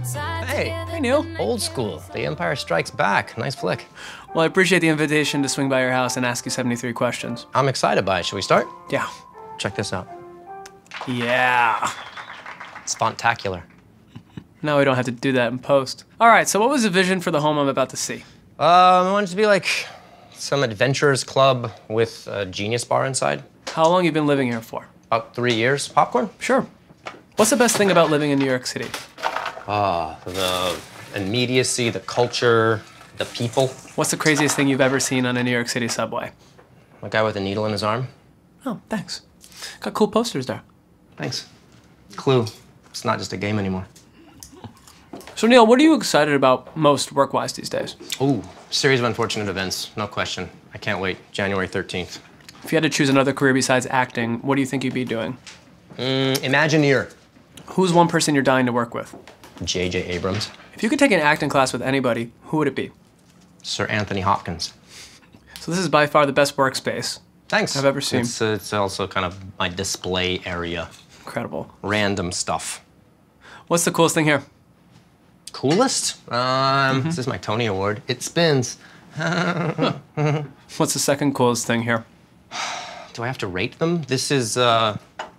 Hey, Neil. Old school. The Empire Strikes Back. Nice flick. Well, I appreciate the invitation to swing by your house and ask you 73 questions. I'm excited by it. Should we start? Yeah. Check this out. Yeah. It's fontacular. Now we don't have to do that in post. All right, so what was the vision for the home I'm about to see? I wanted it to be like some adventurers club with a genius bar inside. How long you been living here for? About 3 years. Popcorn? Sure. What's the best thing about living in New York City? The immediacy, the culture, the people. What's the craziest thing you've ever seen on a New York City subway? A guy with a needle in his arm. Oh, thanks. Got cool posters there. Thanks. Clue. It's not just a game anymore. So Neil, what are you excited about most work-wise these days? Ooh, series of unfortunate events. No question. I can't wait. January 13th. If you had to choose another career besides acting, what do you think you'd be doing? Imagineer. Who's one person you're dying to work with? J.J. Abrams. If you could take an acting class with anybody, who would it be? Sir Anthony Hopkins. So this is by far the best workspace Thanks. I've ever seen. It's also kind of my display area. Incredible. Random stuff. What's the coolest thing here? Coolest? This is my Tony Award. It spins. What's the second coolest thing here? Do I have to rate them? This is my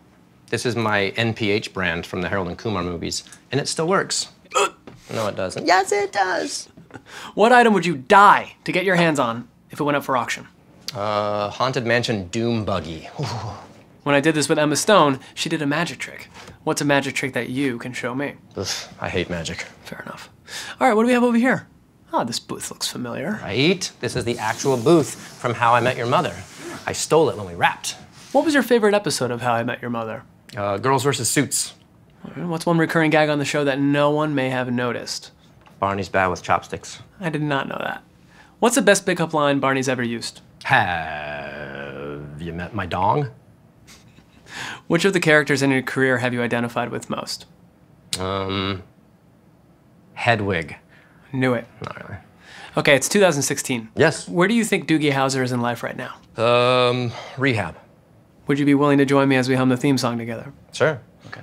NPH brand from the Harold and Kumar movies, and it still works. No, it doesn't. Yes, it does. What item would you die to get your hands on if it went up for auction? Haunted Mansion Doom Buggy. Ooh. When I did this with Emma Stone, she did a magic trick. What's a magic trick that you can show me? Ugh, I hate magic. Fair enough. All right, what do we have over here? Oh, this booth looks familiar. Right? This is the actual booth from How I Met Your Mother. I stole it when we wrapped. What was your favorite episode of How I Met Your Mother? Girls vs. Suits. What's one recurring gag on the show that no one may have noticed? Barney's bad with chopsticks. I did not know that. What's the best pickup line Barney's ever used? Have you met my dong? Which of the characters in your career have you identified with most? Hedwig. Knew it. Not really. Okay, it's 2016. Yes. Where do you think Doogie Howser is in life right now? Rehab. Would you be willing to join me as we hum the theme song together? Sure. Okay.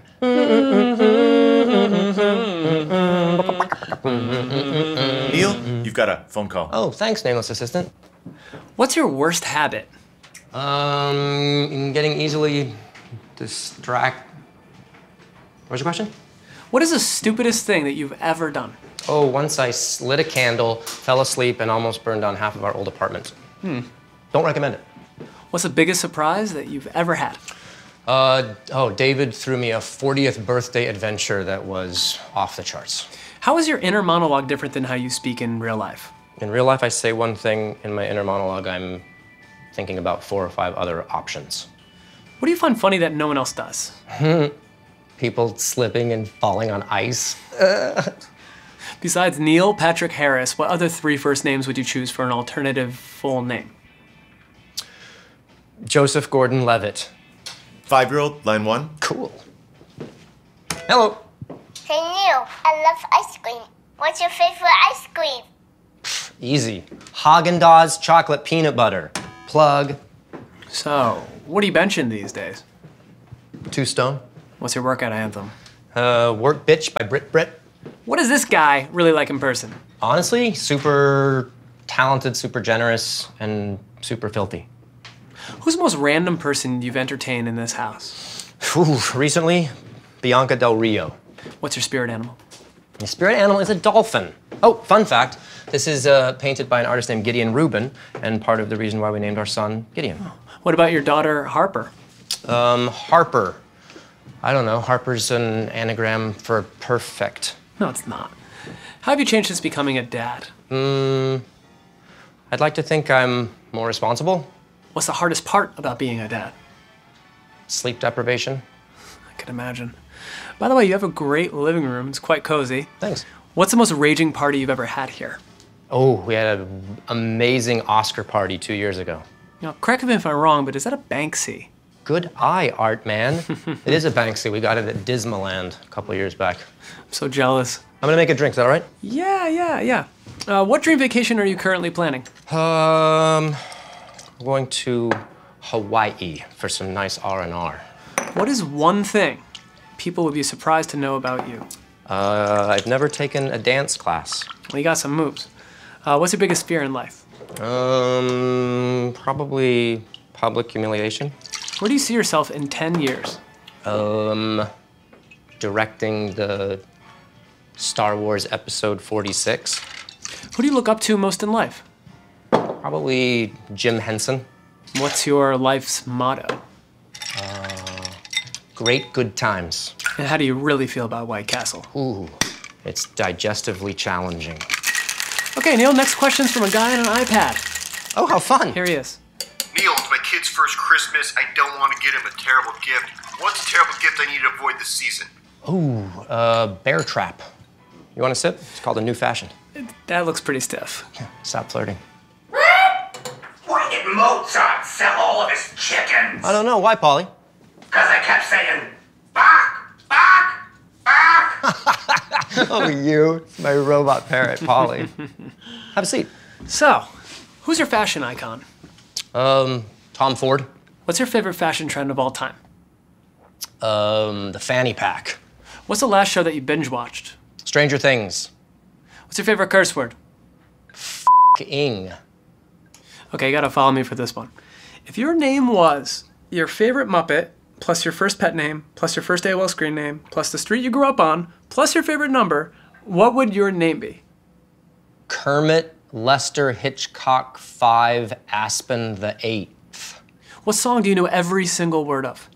Neil, you've got a phone call. Oh, thanks, nameless assistant. What's your worst habit? Getting easily What's your question? What is the stupidest thing that you've ever done? Oh, once I lit a candle, fell asleep, and almost burned down half of our old apartment. Don't recommend it. What's the biggest surprise that you've ever had? David threw me a 40th birthday adventure that was off the charts. How is your inner monologue different than how you speak in real life? In real life, I say one thing. In my inner monologue, I'm thinking about 4 or 5 other options. What do you find funny that no one else does? People slipping and falling on ice. Besides Neil Patrick Harris, what other 3 first names would you choose for an alternative full name? Joseph Gordon-Levitt. 5-year-old, line 1. Cool. Hello. Hey Neil, I love ice cream. What's your favorite ice cream? Easy. Haagen-Dazs chocolate peanut butter. Plug. So, what are you benching these days? 2 stone. What's your workout anthem? Work Bitch by Brit. What is this guy really like in person? Honestly, super talented, super generous, and super filthy. Who's the most random person you've entertained in this house? Recently, Bianca Del Rio. What's your spirit animal? My spirit animal is a dolphin. Oh, fun fact, this is painted by an artist named Gideon Rubin, and part of the reason why we named our son Gideon. What about your daughter, Harper? Harper. I don't know, Harper's an anagram for perfect. No, it's not. How have you changed since becoming a dad? I'd like to think I'm more responsible. What's the hardest part about being a dad? Sleep deprivation. I can imagine. By the way, you have a great living room. It's quite cozy. Thanks. What's the most raging party you've ever had here? Oh, we had an amazing Oscar party 2 years ago. Now, correct me if I'm wrong, but is that a Banksy? Good eye, art man. It is a Banksy. We got it at Dismaland a couple of years back. I'm so jealous. I'm gonna make a drink, is that all right? Yeah. What dream vacation are you currently planning? We're going to Hawaii for some nice R&R. What is one thing people would be surprised to know about you? I've never taken a dance class. Well, you got some moves. What's your biggest fear in life? Probably public humiliation. Where do you see yourself in 10 years? Directing the Star Wars Episode 46. Who do you look up to most in life? Probably Jim Henson. What's your life's motto? Great good times. And how do you really feel about White Castle? Ooh, it's digestively challenging. Okay, Neil, next question's from a guy on an iPad. Oh, how fun. Here he is. Neil, it's my kid's first Christmas. I don't want to get him a terrible gift. What's a terrible gift I need to avoid this season? Ooh, bear trap. You want a sip? It's called a new fashion. That looks pretty stiff. Stop flirting. Why did Mozart sell all of his chickens? I don't know. Why, Polly? Because I kept saying, bark, bark, bark. Oh, you. My robot parrot, Polly. Have a seat. So, who's your fashion icon? Tom Ford. What's your favorite fashion trend of all time? The fanny pack. What's the last show that you binge watched? Stranger Things. What's your favorite curse word? Ing. Okay, you gotta follow me for this one. If your name was your favorite Muppet, plus your first pet name, plus your first AOL screen name, plus the street you grew up on, plus your favorite number, what would your name be? Kermit Lester Hitchcock 5 Aspen the 8th. What song do you know every single word of?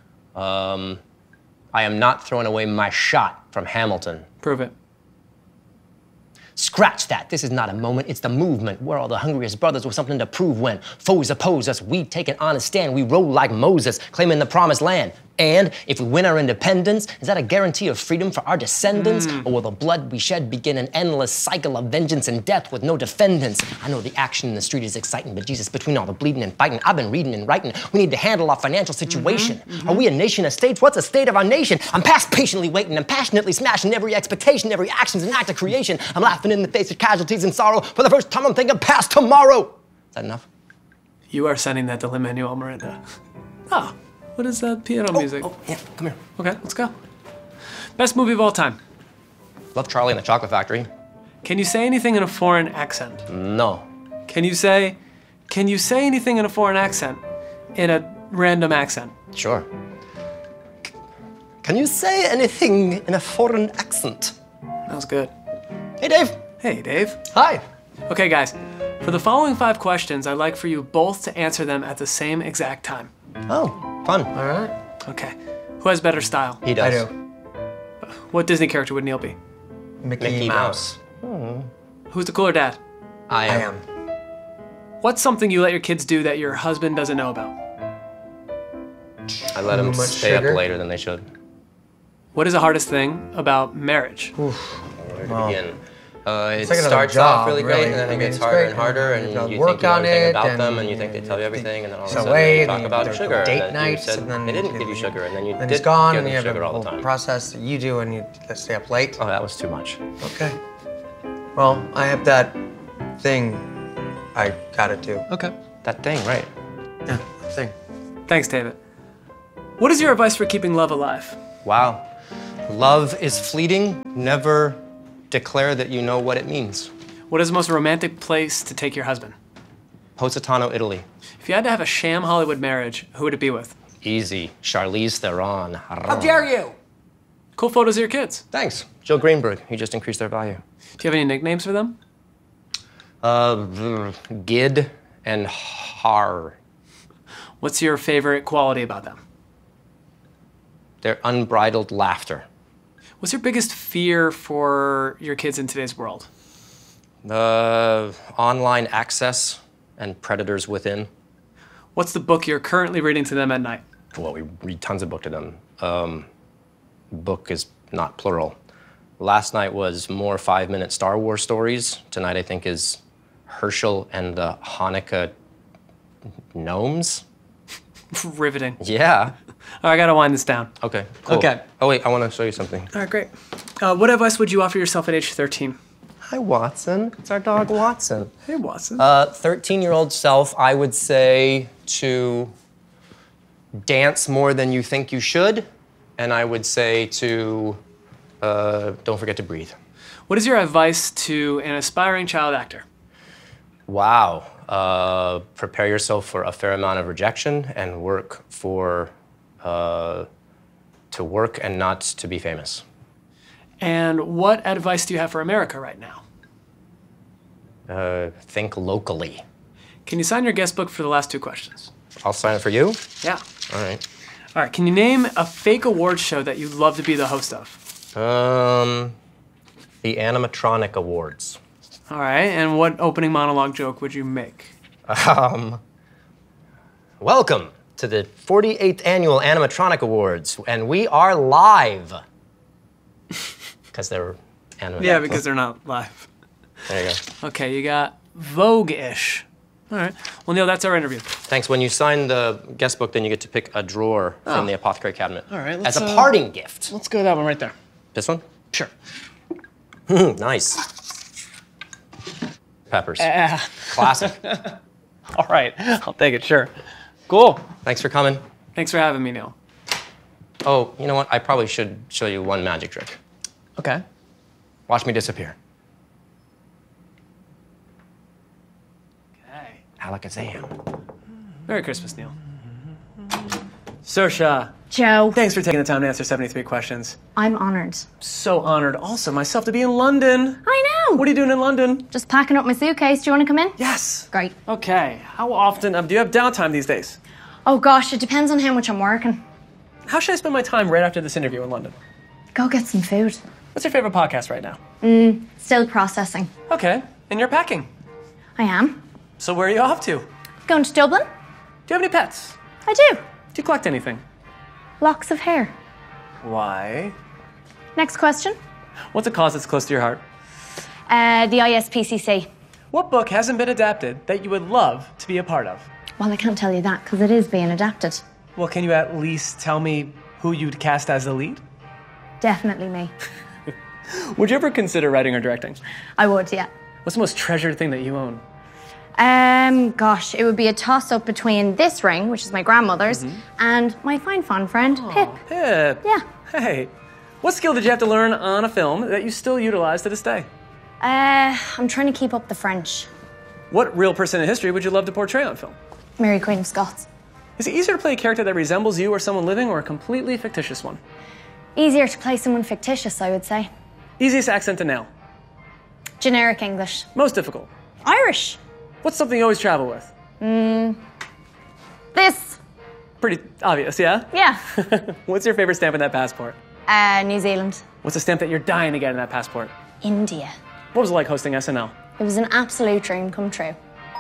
I am not throwing away my shot from Hamilton. Prove it. Scratch that. This is not a moment, it's the movement. We're all the hungriest brothers with something to prove when foes oppose us. We take an honest stand. We roll like Moses, claiming the promised land. And if we win our independence, is that a guarantee of freedom for our descendants? Or will the blood we shed begin an endless cycle of vengeance and death with no defendants? I know the action in the street is exciting, but Jesus, between all the bleeding and fighting, I've been reading and writing. We need to handle our financial situation. Are we a nation of states? What's the state of our nation? I'm past patiently waiting. I'm passionately smashing every expectation. Every action's an act of creation. I'm laughing in the face of casualties and sorrow. For the first time, I'm thinking past tomorrow. Is that enough? You are sending that to Lin-Manuel Miranda. Oh, what is that piano music? Oh, yeah, come here. Okay, let's go. Best movie of all time. Love Charlie and the Chocolate Factory. Can you say anything in a foreign accent? No. Can you say anything in a foreign accent? In a random accent? Sure. Can you say anything in a foreign accent? That was good. Hey, Dave. Hey, Dave. Hi. Okay, guys. For the following 5 questions, I'd like for you both to answer them at the same exact time. Oh, fun. All right. Okay. Who has better style? He does. I do. What Disney character would Neil be? Mickey Mouse. Who's the cooler dad? I I am. am. What's something you let your kids do that your husband doesn't know about? I let them Too much stay sugar? up later than they should. What is the hardest thing about marriage? Where to begin? It like another starts job, off really great, really. and then I it mean, gets it's harder great, and harder, and and you gotta you work think you know on everything it, about them, and and you think they tell you everything, and then all of a it's sudden away, they and talk you- about there's sugar, date and then you nights, said and then they didn't you- give you sugar, and then you And did it's gone, give and you them have sugar a all the whole time. process that you do, and you stay up late. Oh, that was too much. Okay. Well, I have that thing I gotta do. Okay. That thing, right? Yeah, thing. Thanks, David. What is your advice for keeping love alive? Wow. Love is fleeting. Never declare that you know what it means. What is the most romantic place to take your husband? Positano, Italy. If you had to have a sham Hollywood marriage, who would it be with? Easy. Charlize Theron. How dare you! Cool photos of your kids. Thanks. Joe Greenberg. He just increased their value. Do you have any nicknames for them? Gid and Har. What's your favorite quality about them? Their unbridled laughter. What's your biggest fear for your kids in today's world? Online access and predators within. What's the book you're currently reading to them at night? Well, we read tons of book to them. Book is not plural. Last night was more 5-minute Star Wars stories. Tonight, I think, is Herschel and the Hanukkah gnomes. Riveting. Yeah. Oh, I gotta wind this down. Okay, cool. Okay. Oh, wait, I want to show you something. All right, great. What advice would you offer yourself at age 13? Hi, Watson. It's our dog, Watson. Hey, Watson. 13-year-old self, I would say to dance more than you think you should. And I would say to don't forget to breathe. What is your advice to an aspiring child actor? Wow. Prepare yourself for a fair amount of rejection and work to work and not to be famous. And what advice do you have for America right now? Think locally. Can you sign your guest book for the last 2 questions? I'll sign it for you. Yeah. All right. All right, can you name a fake awards show that you'd love to be the host of? The Animatronic Awards. All right, and what opening monologue joke would you make? Welcome to the 48th Annual Animatronic Awards, and we are live. Because they're animatronic. Yeah, because they're not live. There you go. Okay, you got Vogue-ish. All right. Well, Neil, that's our interview. Thanks. When you sign the guest book, then you get to pick a drawer from the apothecary cabinet. All right, as a parting gift. Let's go to that one right there. This one? Sure. Nice. Peppers. Classic. All right, I'll take it, sure. Cool. Thanks for coming. Thanks for having me, Neil. Oh, you know what? I probably should show you one magic trick. Okay. Watch me disappear. Okay. Alakazam. Merry Christmas, Neil. Saoirse, Joe, thanks for taking the time to answer 73 questions. I'm honored. So honored also myself to be in London. I know. What are you doing in London? Just packing up my suitcase. Do you want to come in? Yes. Great. Okay. How often do you have downtime these days? Oh gosh, it depends on how much I'm working. How should I spend my time right after this interview in London? Go get some food. What's your favorite podcast right now? Still processing. Okay. And you're packing. I am. So where are you off to? Going to Dublin? Do you have any pets? I do. Do you collect anything? Locks of hair. Why? Next question. What's a cause that's close to your heart? The ISPCC. What book hasn't been adapted that you would love to be a part of? Well, I can't tell you that because it is being adapted. Well, can you at least tell me who you'd cast as the lead? Definitely me. Would you ever consider writing or directing? I would, yeah. What's the most treasured thing that you own? Gosh, it would be a toss-up between this ring, which is my grandmother's, and my fine friend, Pip. Pip. Yeah. Hey, what skill did you have to learn on a film that you still utilize to this day? I'm trying to keep up the French. What real person in history would you love to portray on film? Mary Queen of Scots. Is it easier to play a character that resembles you or someone living, or a completely fictitious one? Easier to play someone fictitious, I would say. Easiest accent to nail? Generic English. Most difficult? Irish. What's something you always travel with? This. Pretty obvious, yeah? Yeah. What's your favorite stamp in that passport? New Zealand. What's a stamp that you're dying to get in that passport? India. What was it like hosting SNL? It was an absolute dream come true.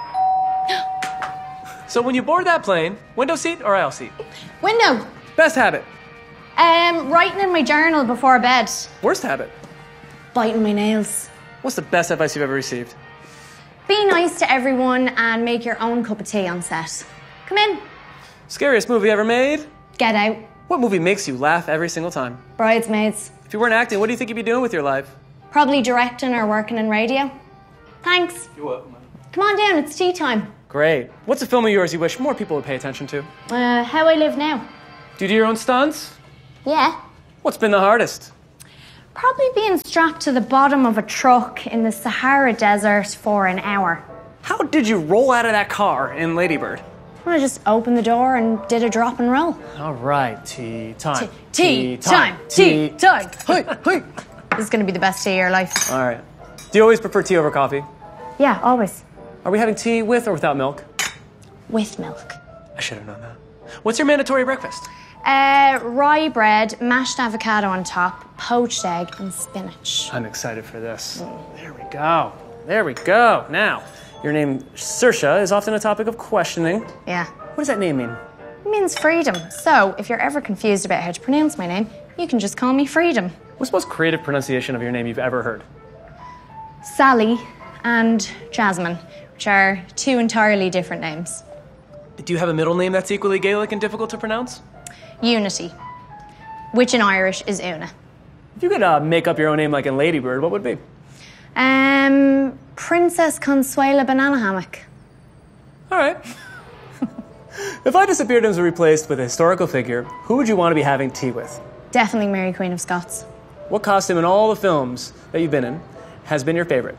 So when you board that plane, window seat or aisle seat? Window. Best habit? Writing in my journal before bed. Worst habit? Biting my nails. What's the best advice you've ever received? Be nice to everyone and make your own cup of tea on set. Come in. Scariest movie ever made? Get out. What movie makes you laugh every single time? Bridesmaids. If you weren't acting, what do you think you'd be doing with your life? Probably directing or working in radio. Thanks. You're welcome. Come on down, it's tea time. Great. What's a film of yours you wish more people would pay attention to? How I Live Now. Do you do your own stunts? Yeah. What's been the hardest? Probably being strapped to the bottom of a truck in the Sahara Desert for an hour. How did you roll out of that car in Lady Bird? I just opened the door and did a drop and roll. All right, tea time. Tea time. Tea time. Hey, hey. This is going to be the best tea of your life. All right. Do you always prefer tea over coffee? Yeah, always. Are we having tea with or without milk? With milk. I should have known that. What's your mandatory breakfast? Rye bread, mashed avocado on top, poached egg, and spinach. I'm excited for this. There we go. There we go. Now, your name, Saoirse, is often a topic of questioning. Yeah. What does that name mean? It means freedom. So, if you're ever confused about how to pronounce my name, you can just call me Freedom. What's the most creative pronunciation of your name you've ever heard? Sally and Jasmine, which are two entirely different names. Do you have a middle name that's equally Gaelic and difficult to pronounce? Unity, which in Irish is Una. If you could make up your own name like in Lady Bird, what would it be? Princess Consuela Banana Hammock. All right. If I disappeared and was replaced with a historical figure, who would you want to be having tea with? Definitely Mary Queen of Scots. what costume in all the films that you've been in has been your favorite?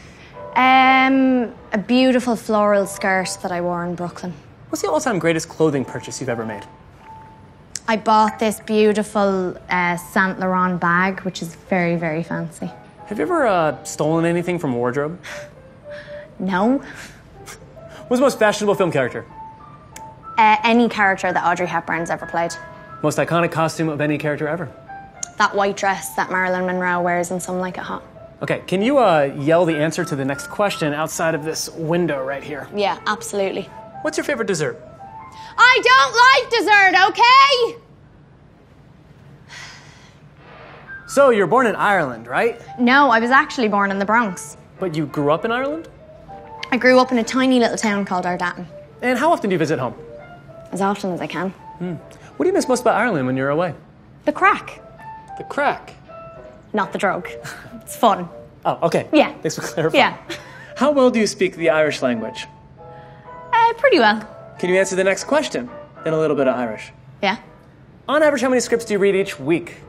A beautiful floral skirt that I wore in Brooklyn. What's the all-time greatest clothing purchase you've ever made? I bought this beautiful Saint Laurent bag, which is very, very fancy. Have you ever stolen anything from a wardrobe? No. What's the most fashionable film character? Any character that Audrey Hepburn's ever played. Most iconic costume of any character ever? That white dress that Marilyn Monroe wears in Some Like It Hot. Okay, can you yell the answer to the next question outside of this window right here? Yeah, absolutely. What's your favorite dessert? I don't like dessert, okay? So, you're born in Ireland, right? No, I was actually born in the Bronx. But you grew up in Ireland? I grew up in a tiny little town called Ardatton. And how often do you visit home? As often as I can. What do you miss most about Ireland when you're away? The crack, The crack. not the drug. It's fun. Oh, okay. Yeah. Thanks for clarifying. Yeah. How well do you speak the Irish language? Pretty well. Can you answer the next question in a little bit of Irish? Yeah. On average, how many scripts do you read each week?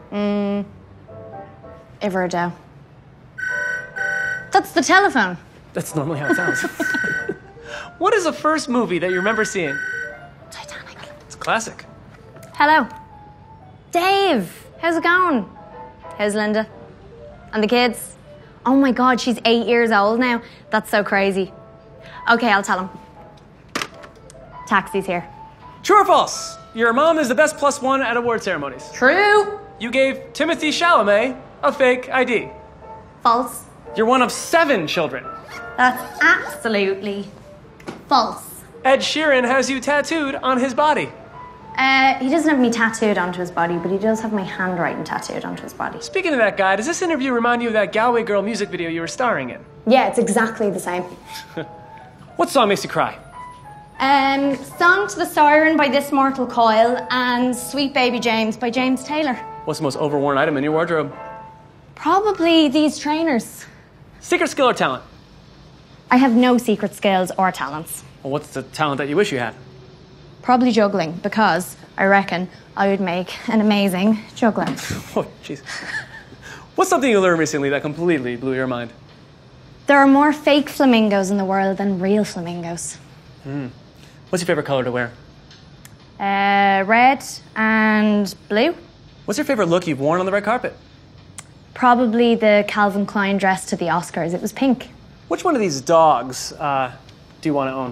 Iver a dow. That's the telephone. That's normally how it sounds. What is the first movie that you remember seeing? Titanic. It's a classic. Hello. Dave, how's it going? How's Linda? And the kids? Oh my God, she's 8 years old now. That's so crazy. Okay, I'll tell him. Taxi's here. True or false? Your mom is the best +1 at award ceremonies. True. You gave Timothy Chalamet a fake ID. False. You're one of 7 children. That's absolutely false. Ed Sheeran has you tattooed on his body. He doesn't have me tattooed onto his body, but he does have my handwriting tattooed onto his body. Speaking of that guy, does this interview remind you of that Galway Girl music video you were starring in? Yeah, it's exactly the same. What song makes you cry? Song to the Siren by This Mortal Coil and Sweet Baby James by James Taylor. What's the most overworn item in your wardrobe? Probably these trainers. Secret skill or talent? I have no secret skills or talents. Well, what's the talent that you wish you had? Probably juggling, because I reckon I would make an amazing juggler. Oh, jeez. What's something you learned recently that completely blew your mind? There are more fake flamingos in the world than real flamingos. What's your favorite color to wear? Red and blue. What's your favorite look you've worn on the red carpet? Probably the Calvin Klein dress to the Oscars. It was pink. Which one of these dogs do you want to own?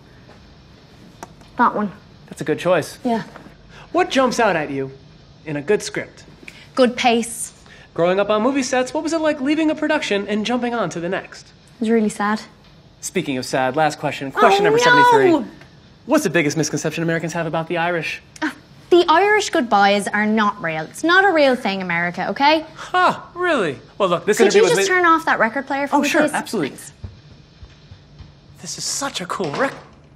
That one. That's a good choice. Yeah. What jumps out at you in a good script? Good pace. Growing up on movie sets, what was it like leaving a production and jumping on to the next? It was really sad. Speaking of sad, last question. Question number 73. What's the biggest misconception Americans have about the Irish? The Irish goodbyes are not real. It's not a real thing, America, okay? Huh, really? Well, look, this Could interview you was just turn off that record player for Oh, me, sure, please? absolutely. Thanks. This is such a cool record.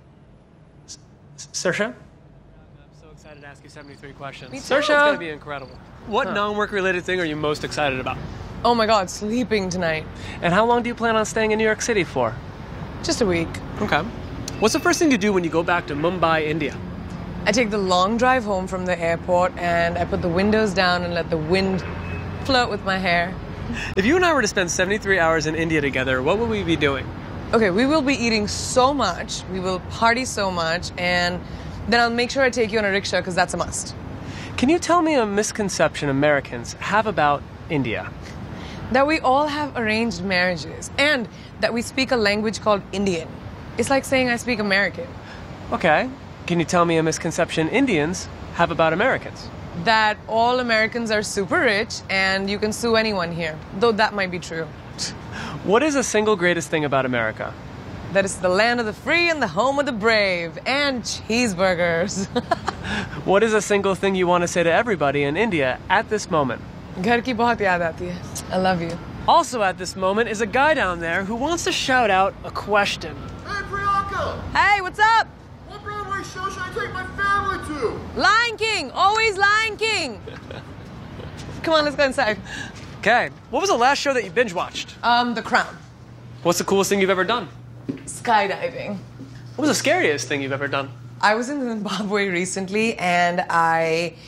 Saoirse? I'm so excited to ask you 73 questions. Me too. Saoirse, It's gonna be incredible. What non-work related thing are you most excited about? Oh my God, sleeping tonight. And how long do you plan on staying in New York City for? Just a week. Okay. What's the first thing you do when you go back to Mumbai, India? I take the long drive home from the airport and I put the windows down and let the wind float with my hair. If you and I were to spend 73 hours in India together, what would we be doing? Okay, we will be eating so much, we will party so much, and then I'll make sure I take you on a rickshaw because that's a must. Can you tell me a misconception Americans have about India? That we all have arranged marriages and that we speak a language called Indian. It's like saying I speak American. Okay. Can you tell me a misconception Indians have about Americans? That all Americans are super rich and you can sue anyone here, though that might be true. What is the single greatest thing about America? That it's the land of the free and the home of the brave, and cheeseburgers. What is a single thing you want to say to everybody in India at this moment? Ghar ki bahut yaad aati hai. I love you. Also at this moment is a guy down there who wants to shout out a question. Hey, Priyanka! Hey, what's up? What Broadway show should I take my family to? Lion King, always Lion King. Come on, let's go inside. Okay. What was the last show that you binge watched? The Crown. What's the coolest thing you've ever done? Skydiving. What was the scariest thing you've ever done? I was in Zimbabwe recently and I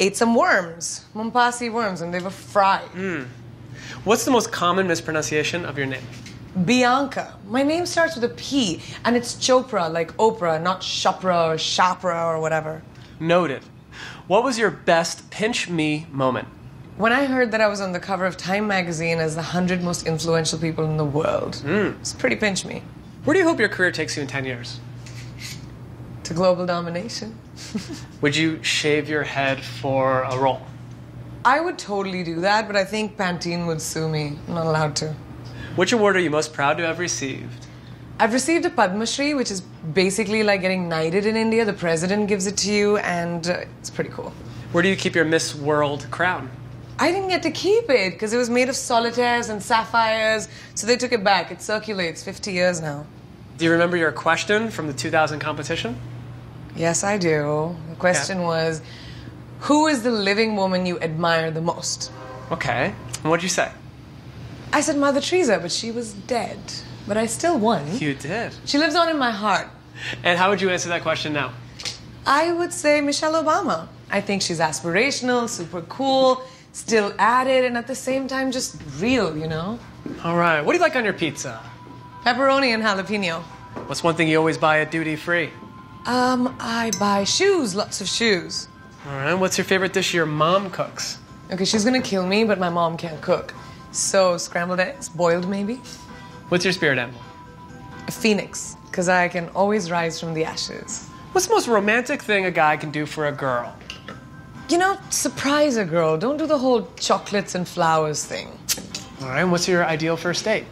ate some worms, Mompasi worms, and they were fried. What's the most common mispronunciation of your name? Bianca. My name starts with a P, and it's Chopra, like Oprah, not Chopra or Chopra or whatever. Noted. What was your best pinch me moment? When I heard that I was on the cover of Time magazine as the 100 most influential people in the world, it's pretty pinch me. Where do you hope your career takes you in 10 years? To global domination. Would you shave your head for a role? I would totally do that, but I think Pantene would sue me. I'm not allowed to. Which award are you most proud to have received? I've received a Padma Shri, which is basically like getting knighted in India. The president gives it to you, and it's pretty cool. Where do you keep your Miss World crown? I didn't get to keep it because it was made of solitaires and sapphires, so they took it back. It circulates 50 years now. Do you remember your question from the 2000 competition? Yes, I do. The question was, who is the living woman you admire the most? Okay. And what'd you say? I said Mother Teresa, but she was dead. But I still won. You did. She lives on in my heart. And how would you answer that question now? I would say Michelle Obama. I think she's aspirational, super cool, still at it, and at the same time just real, you know? All right. What do you like on your pizza? Pepperoni and jalapeno. What's one thing you always buy at duty free? I buy shoes, lots of shoes. All right. What's your favorite dish your mom cooks? Okay, she's gonna kill me, but my mom can't cook. So, scrambled eggs, boiled maybe. What's your spirit animal? A phoenix, because I can always rise from the ashes. What's the most romantic thing a guy can do for a girl? You know, surprise a girl. Don't do the whole chocolates and flowers thing. All right. And what's your ideal first date?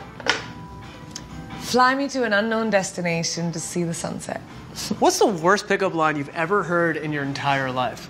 Fly me to an unknown destination to see the sunset. What's the worst pickup line you've ever heard in your entire life?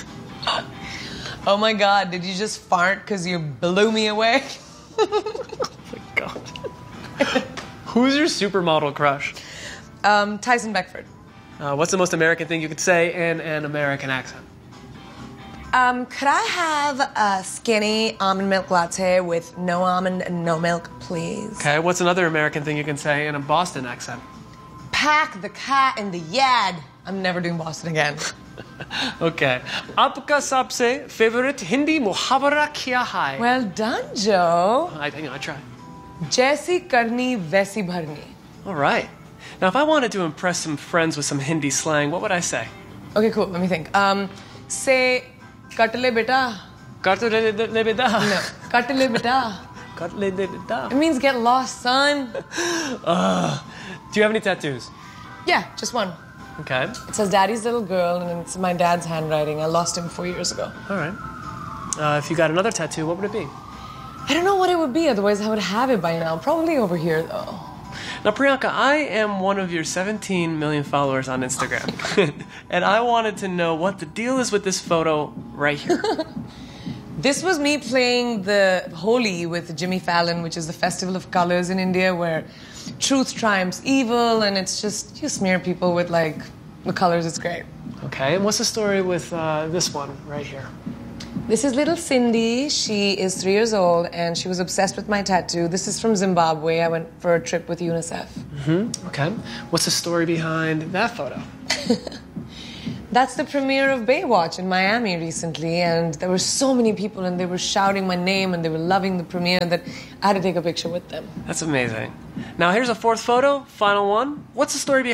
Oh my God, did you just fart because you blew me away? Oh my God. Who's your supermodel crush? Tyson Beckford. What's the most American thing you could say in an American accent? Could I have a skinny almond milk latte with no almond and no milk, please? Okay, what's another American thing you can say in a Boston accent? Pack the cat in the yard. I'm never doing Boston again. Okay. आपका सबसे favorite Hindi मुहावरा क्या है? Well done, Joe. I try. जैसी करनी वैसी भरनी. All right. Now, if I wanted to impress some friends with some Hindi slang, what would I say? Okay, cool. Let me think. Say, katle beta. Katle le beta. No, katle beta. Katle le beta. It means get lost, son. Do you have any tattoos? Yeah, just one. Okay. It says Daddy's little girl, and it's my dad's handwriting. I lost him 4 years ago. All right. If you got another tattoo, what would it be? I don't know what it would be, otherwise I would have it by now. Probably over here, though. Now, Priyanka, I am one of your 17 million followers on Instagram. And I wanted to know what the deal is with this photo right here. This was me playing the Holi with Jimmy Fallon, which is the festival of colors in India where truth triumphs evil, and it's just, you smear people with, like, the colors. It's great. Okay, and what's the story with this one right here? This is little Cindy. She is 3 years old, and she was obsessed with my tattoo. This is from Zimbabwe. I went for a trip with UNICEF. Mm-hmm. Okay. What's the story behind that photo? That's the premiere of Baywatch in Miami recently, and there were so many people, and they were shouting my name, and they were loving the premiere that I had to take a picture with them. That's amazing. Now, here's a fourth photo, final one. What's the story behind